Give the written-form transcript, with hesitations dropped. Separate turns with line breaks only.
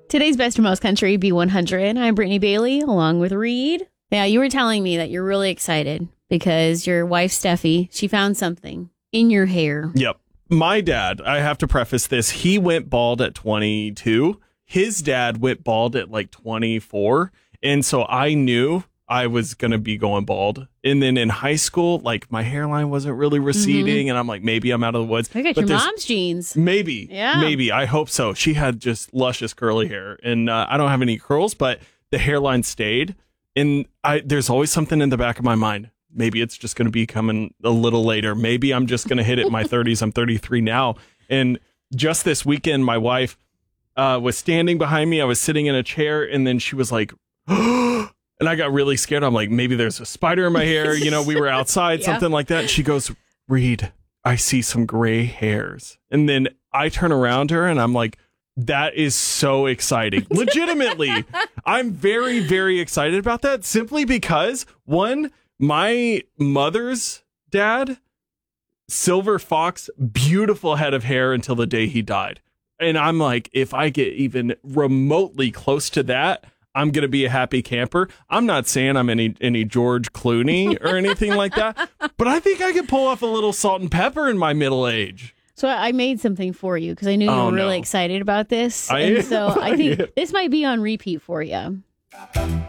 Today's Best of Most Country B100. I'm Brittany Bailey along with Reed. Yeah, you were telling me that you're really excited because your wife, Steffi, she found something in your hair.
Yep. My dad, I have to preface this, he went bald at 22. His dad went bald at like 24. And so I knew I was going to be going bald. And then in high school, like my hairline wasn't really receding. And I'm like, maybe I'm out of the woods.
Look at your mom's genes.
Maybe.
Yeah.
Maybe. I hope so. She had just luscious curly hair. And I don't have any curls, but the hairline stayed. And there's always something in the back of my mind. Maybe it's just going to be coming a little later. Maybe I'm just going to hit it in my 30s. I'm 33 now. And just this weekend, my wife was standing behind me. I was sitting in a chair and then she was like, and I got really scared. I'm like, maybe there's a spider in my hair. You know, we were outside, something like that. And she goes, Reed, I see some gray hairs. And then I turn around her and I'm like, that is so exciting. Legitimately, I'm very, very excited about that simply because, one, my mother's dad, silver fox, beautiful head of hair until the day he died. And I'm like, if I get even remotely close to that, I'm going to be a happy camper. I'm not saying I'm any George Clooney or anything like that, but I think I could pull off a little salt and pepper in my middle age.
So I made something for you because I knew you were really excited about this. And so I think this might be on repeat for you.